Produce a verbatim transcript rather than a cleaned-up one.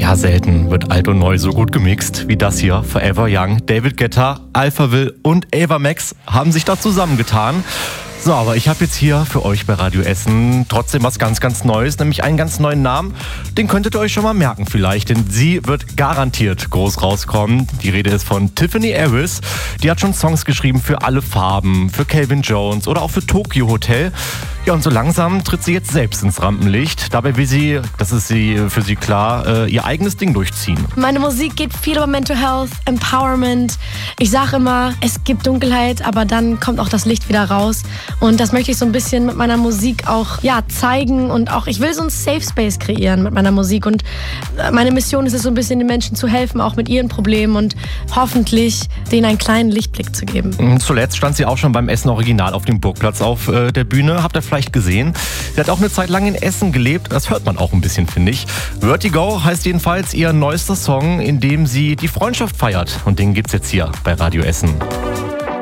Ja, selten wird alt und neu so gut gemixt wie das hier. Forever Young, David Guetta, Alphaville und Ava Max haben sich da zusammengetan. So, aber ich habe jetzt hier für euch bei Radio Essen trotzdem was ganz, ganz Neues, nämlich einen ganz neuen Namen. Den könntet ihr euch schon mal merken vielleicht, denn sie wird garantiert groß rauskommen. Die Rede ist von Tiffany Harris. Die hat schon Songs geschrieben für Alle Farben, für Calvin Jones oder auch für Tokyo Hotel. Ja, und so langsam tritt sie jetzt selbst ins Rampenlicht. Dabei will sie, das ist sie für sie klar, äh, ihr eigenes Ding durchziehen. Meine Musik geht viel über Mental Health, Empowerment. Ich sage immer, es gibt Dunkelheit, aber dann kommt auch das Licht wieder raus. Und das möchte ich so ein bisschen mit meiner Musik auch ja, zeigen. Und auch, ich will so einen Safe Space kreieren mit meiner Musik. Und meine Mission ist es, so ein bisschen den Menschen zu helfen, auch mit ihren Problemen und hoffentlich denen einen kleinen Lichtblick zu geben. Zuletzt stand sie auch schon beim Essen Original auf dem Burgplatz auf äh, der Bühne. Habt ihr vielleicht gesehen? Sie hat auch eine Zeit lang in Essen gelebt. Das hört man auch ein bisschen, finde ich. Vertigo heißt jedenfalls ihr neuester Song, in dem sie die Freundschaft feiert. Und den gibt's jetzt hier bei Radio Essen.